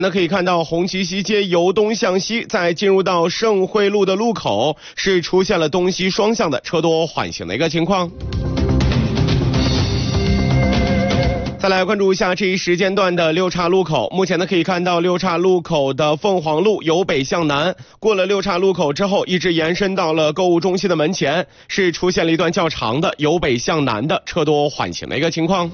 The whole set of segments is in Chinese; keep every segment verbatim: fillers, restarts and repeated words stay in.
那可以看到红旗西街由东向西，在进入到盛惠路的路口是出现了东西双向的车多缓行的一个情况。再来关注一下这一时间段的六岔路口，目前呢可以看到六岔路口的凤凰路由北向南，过了六岔路口之后，一直延伸到了购物中心的门前，是出现了一段较长的由北向南的车多缓行的一个情况。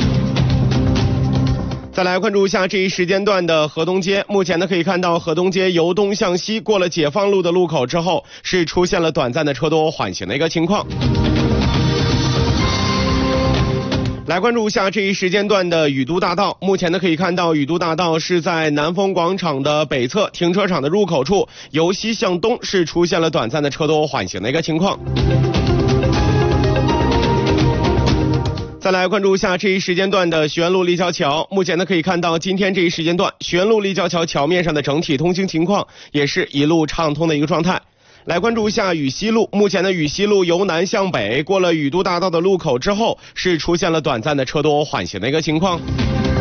再来关注一下这一时间段的河东街，目前呢可以看到河东街由东向西，过了解放路的路口之后，是出现了短暂的车多缓行的一个情况。来关注一下这一时间段的宇都大道，目前呢可以看到宇都大道是在南丰广场的北侧停车场的入口处，由西向东是出现了短暂的车多缓行的一个情况。再来关注一下这一时间段的徐园路立交桥，目前呢可以看到今天这一时间段徐园路立交桥桥面上的整体通行情况也是一路畅通的一个状态。来关注一下禹西路，目前的禹西路由南向北，过了宇都大道的路口之后是出现了短暂的车多缓行的一个情况。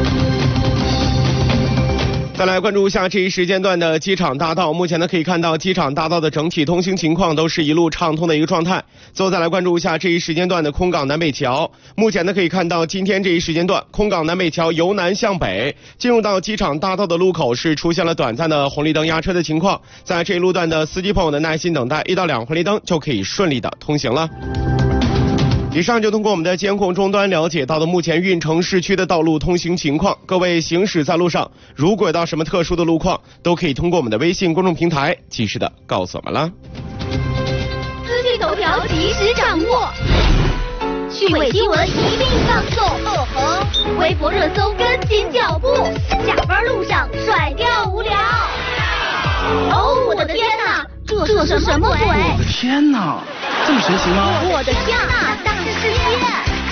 再来关注一下这一时间段的机场大道，目前呢可以看到机场大道的整体通行情况都是一路畅通的一个状态。最后再来关注一下这一时间段的空港南北桥，目前呢可以看到今天这一时间段空港南北桥由南向北进入到机场大道的路口是出现了短暂的红绿灯压车的情况，在这一路段的司机朋友的耐心等待，一到两红绿灯就可以顺利的通行了。以上就通过我们的监控终端了解到的目前运城市区的道路通行情况，各位行驶在路上如果有到什么特殊的路况，都可以通过我们的微信公众平台及时的告诉我们了。 资讯头条及时掌握，趣味新闻一并放送，哦吼，微博热搜跟紧脚步，下班路上甩掉无聊。哦，我的天哪，这这是什么鬼？ 我的天哪，这么神奇吗？ 我的天哪，大世界！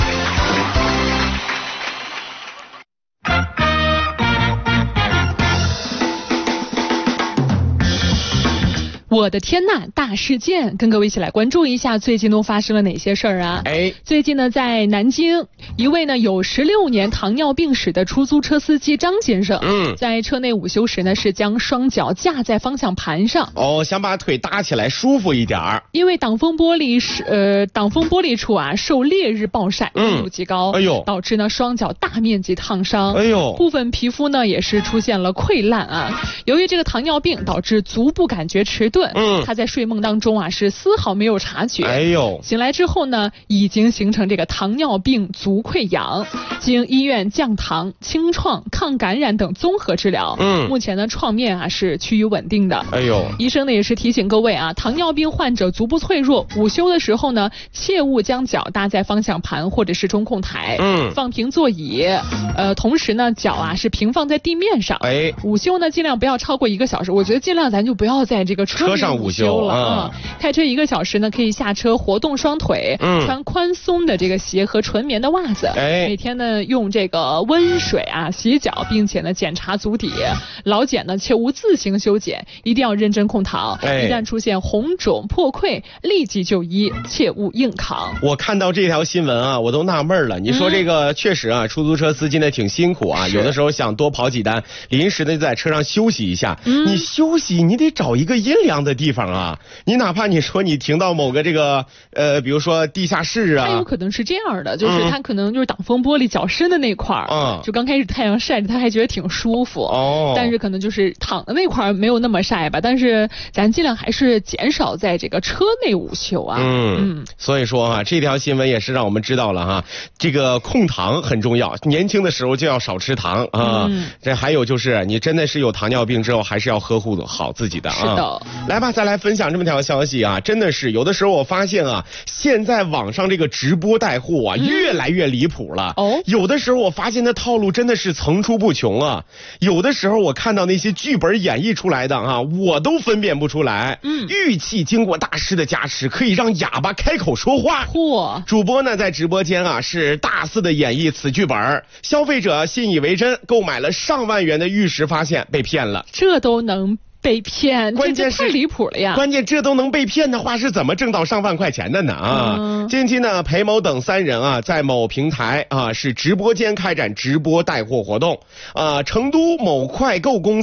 我的天呐，大事件，跟各位一起来关注一下最近都发生了哪些事儿啊？ 哎， 最近呢，在南京，一位呢有十六年糖尿病史的出租车司机张先生，嗯，在车内午休时呢，是将双脚架在方向盘上， 哦，想把腿搭起来舒服一点儿。 因为挡风玻璃是呃挡风玻璃处啊受烈日暴晒，温度极高，哎呦，导致呢双脚大面积烫伤，哎呦，部分皮肤呢也是出现了溃烂啊。由于这个糖尿病导致足部感觉迟钝。嗯，他在睡梦当中啊是丝毫没有察觉，哎呦，醒来之后呢已经形成这个糖尿病足溃疡，经医院降糖、清创、抗感染等综合治疗，嗯，目前呢创面啊是趋于稳定的，哎呦，医生呢也是提醒各位啊，糖尿病患者足部脆弱，午休的时候呢切勿将脚搭在方向盘或者是中控台，嗯，放平座椅，呃，同时呢脚啊是平放在地面上，哎，午休呢尽量不要超过一个小时，我觉得尽量咱就不要在这个车上午休了啊！开车一个小时呢，可以下车活动双腿，嗯，穿宽松的这个鞋和纯棉的袜子，哎，每天呢用这个温水啊洗脚，并且呢检查足底，老茧呢切勿自行修剪，一定要认真控糖，哎，一旦出现红肿破溃，立即就医，切勿硬扛。 我看到这条新闻啊，我都纳闷了。你说这个、嗯、确实啊，出租车司机呢挺辛苦啊，有的时候想多跑几单，临时的在车上休息一下。嗯、你休息，你得找一个阴凉的地方啊。你哪怕你说你停到某个这个呃，比如说地下室啊， 它有可能是这样的，就是它可能就是挡风玻璃较深的那块儿，嗯，就刚开始太阳晒着，他还觉得挺舒服，哦，但是可能就是躺的那块没有那么晒吧。但是咱尽量还是减少在这个车内午休啊。 嗯，嗯所以说啊，这条新闻也是让我们知道了哈，这个控糖很重要，年轻的时候就要少吃糖啊。嗯、这还有就是你真的是有糖尿病之后，还是要呵护好自己的啊。 是的， 来吧，再来分享这么条消息啊，真的是有的时候我发现啊，现在网上这个直播带货啊，嗯、越来越离谱了。哦，有的时候我发现的套路真的是层出不穷啊。有的时候我看到那些剧本演绎出来的啊，我都分辨不出来。嗯，玉器经过大师的加持，可以让哑巴开口说话。嚯！主播呢在直播间啊是大肆的演绎此剧本，消费者信以为真，购买了上万元的玉石，发现被骗了。 这都能被骗，关键是太离谱了呀！ 关键这都能被骗的话，是怎么挣到上万块钱的呢？啊，嗯、近期呢，裴某等三人啊，在某平台啊是直播间开展直播带货活动啊，成都某快购公司。